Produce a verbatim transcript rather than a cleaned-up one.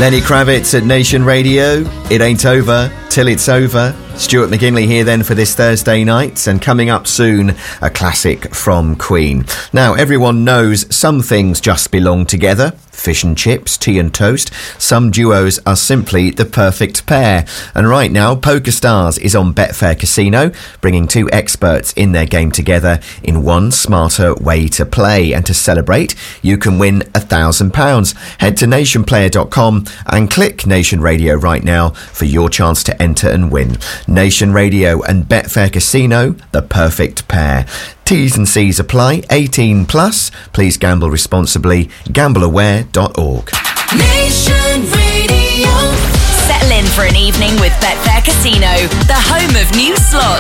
Lenny Kravitz at Nation Radio. It ain't over till it's over. Stuart McGinley here then for this Thursday night, and coming up soon, a classic from Queen. Now, everyone knows some things just belong together. Fish and chips, tea and toast. Some duos are simply the perfect pair. And right now, PokerStars is on Betfair Casino, bringing two experts in their game together in one smarter way to play. And to celebrate, you can win a thousand pounds. Head to nation player dot com and click Nation Radio right now for your chance to enter and win. Nation Radio and Betfair Casino, the perfect pair. T's and C's apply. eighteen plus. Please gamble responsibly. gamble aware dot org. Nation Radio. Settle in for an evening with Betfair Casino, the home of new slots.